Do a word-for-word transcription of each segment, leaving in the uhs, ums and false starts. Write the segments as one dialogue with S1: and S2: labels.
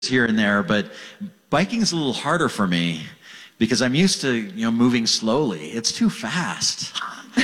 S1: here and there, but biking's a little harder for me because I'm used to, you know, moving slowly. It's too fast.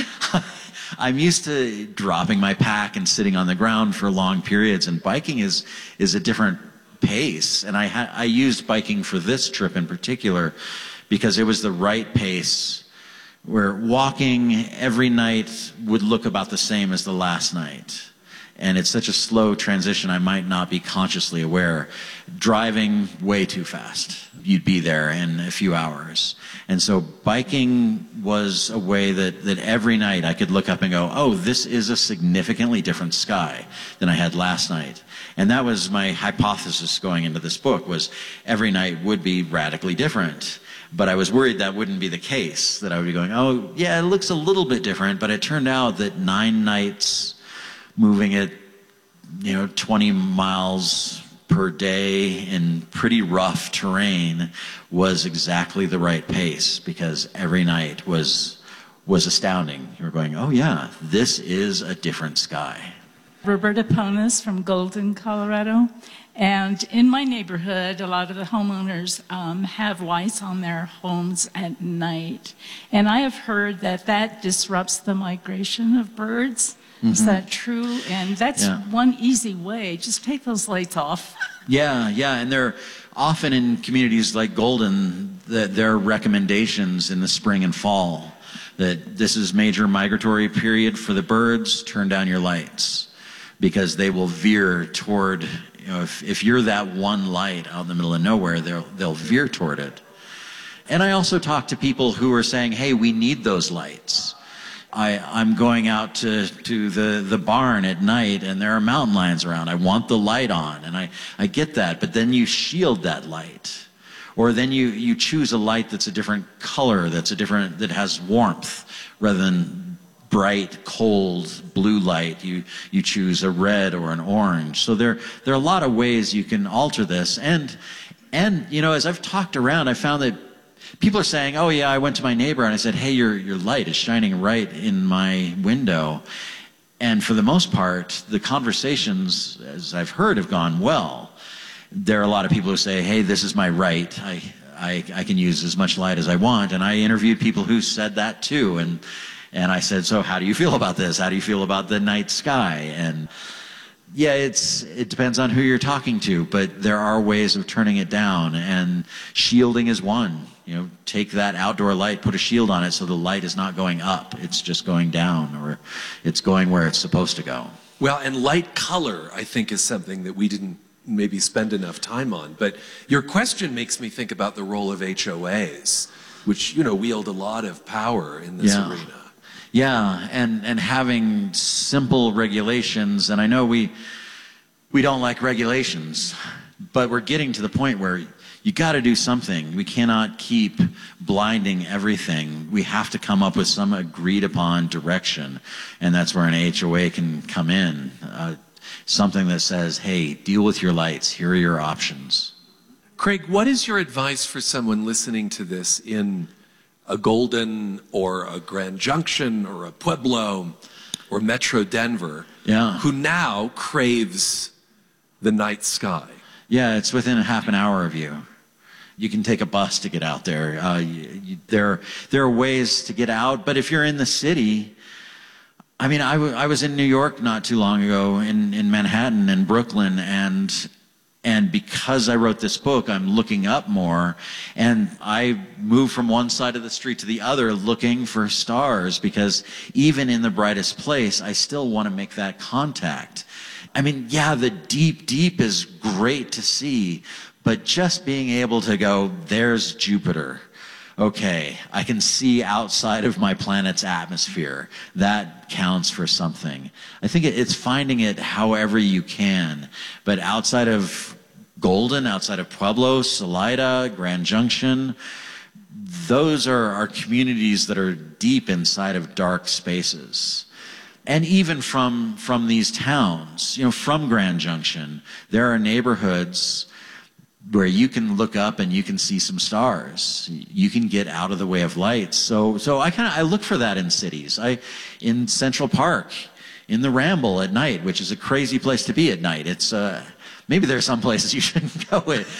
S1: I'm used to dropping my pack and sitting on the ground for long periods, and biking is is a different pace. And I ha I used biking for this trip in particular because it was the right pace, where walking every night would look about the same as the last night. And it's such a slow transition, I might not be consciously aware. Driving way too fast. You'd be there in a few hours. And so biking was a way that, that every night I could look up and go, oh, this is a significantly different sky than I had last night. And that was my hypothesis going into this book, was every night would be radically different. But I was worried that wouldn't be the case, that I would be going, oh, yeah, it looks a little bit different, but it turned out that nine nights moving at, you know, twenty miles per day in pretty rough terrain was exactly the right pace, because every night was was astounding. You were going, oh yeah, this is a different sky.
S2: Roberta Ponas from Golden, Colorado. And in my neighborhood, a lot of the homeowners um, have lights on their homes at night. And I have heard that that disrupts the migration of birds. Mm-hmm. Is that true? And that's yeah. one easy way. Just take those lights off.
S1: Yeah, yeah. And they're often in communities like Golden, that there are recommendations in the spring and fall that this is major migratory period for the birds, turn down your lights, because they will veer toward, you know, if, if you're that one light out in the middle of nowhere, they'll, they'll veer toward it. And I also talk to people who are saying, hey, we need those lights. I, I'm going out to, to the, the barn at night and there are mountain lions around. I want the light on, and I, I get that, but then you shield that light. Or then you, you choose a light that's a different color, that's a different, that has warmth, rather than bright, cold blue light. You, you choose a red or an orange. So there, there are a lot of ways you can alter this. And, and you know, as I've talked around, I found that people are saying, oh yeah, I went to my neighbor and I said, hey, your, your light is shining right in my window. And for the most part, the conversations, as I've heard, have gone well. There are a lot of people who say, hey, this is my right. I, I, I can use as much light as I want. And I interviewed people who said that too. And, and I said, so how do you feel about this? How do you feel about the night sky? And yeah, it's, it depends on who you're talking to, but there are ways of turning it down, and shielding is one. You know, take that outdoor light, put a shield on it so the light is not going up, it's just going down, or it's going where it's supposed to go.
S3: Well, and light color, I think, is something that we didn't maybe spend enough time on. But your question makes me think about the role of H O As, which, you know, wield a lot of power in this
S1: yeah.
S3: arena.
S1: Yeah, and, and having simple regulations, and I know we, we don't like regulations, but we're getting to the point where you got to do something. We cannot keep blinding everything. We have to come up with some agreed upon direction, and that's where an H O A can come in. Uh, something that says, hey, deal with your lights. Here are your options.
S3: Craig, what is your advice for someone listening to this in a Golden or a Grand Junction or a Pueblo or Metro Denver,
S1: yeah.
S3: who now craves the night sky?
S1: Yeah, it's within a half an hour of you. You can take a bus to get out there. Uh, you, you, there, there are ways to get out, but if you're in the city, I mean, I, w I was in New York not too long ago, in, in Manhattan and Brooklyn, and and because I wrote this book, I'm looking up more, and I move from one side of the street to the other looking for stars, because even in the brightest place, I still want to make that contact. I mean, yeah, the deep, deep is great to see, but just being able to go, there's Jupiter. Okay, I can see outside of my planet's atmosphere. That counts for something. I think it's finding it however you can, but outside of Golden, outside of Pueblo, Salida, Grand Junction, those are, are communities that are deep inside of dark spaces. And even from, from these towns, you know, from Grand Junction, there are neighborhoods where you can look up and you can see some stars. You can get out of the way of lights. So, so I kind of, I look for that in cities. I, in Central Park, in the Ramble at night, which is a crazy place to be at night. It's, uh, maybe there are some places you shouldn't go with.